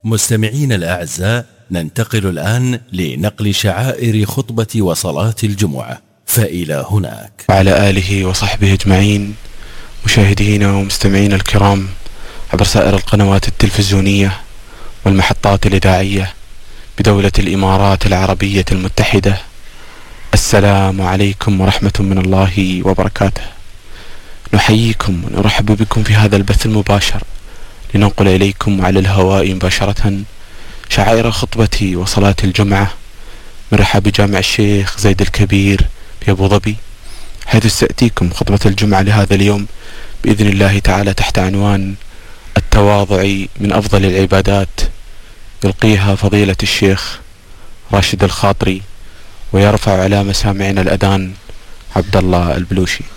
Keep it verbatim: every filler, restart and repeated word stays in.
مستمعين الأعزاء، ننتقل الآن لنقل شعائر خطبة وصلاة الجمعة، فإلى هناك. وعلى آله وصحبه أجمعين. مشاهدينا ومستمعين الكرام عبر سائر القنوات التلفزيونية والمحطات الإذاعية بدولة الإمارات العربية المتحدة، السلام عليكم ورحمة من الله وبركاته. نحييكم ونرحب بكم في هذا البث المباشر لننقل إليكم على الهواء مباشرة شعائر خطبة وصلاة الجمعة من رحاب جامع الشيخ زايد الكبير في أبو ظبي، حيث ستأتيكم خطبة الجمعة لهذا اليوم بإذن الله تعالى تحت عنوان التواضع من أفضل العبادات، يلقيها فضيلة الشيخ راشد الخاطري، ويرفع على مسامعنا الأذان عبد الله البلوشي.